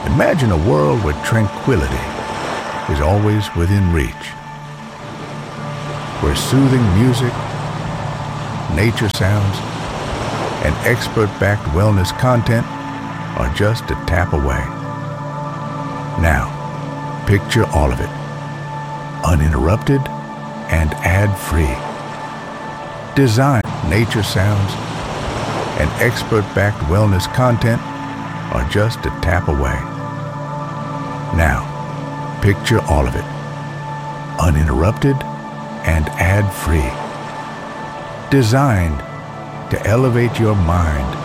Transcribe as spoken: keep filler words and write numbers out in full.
Imagine a world where tranquility is always within reach, where soothing music, nature sounds, and expert-backed wellness content are just a tap away. Now, picture all of it, uninterrupted and ad-free. Design, nature sounds, and expert-backed wellness content are just a tap away. Now, picture all of it, uninterrupted and ad-free. Designed to elevate your mind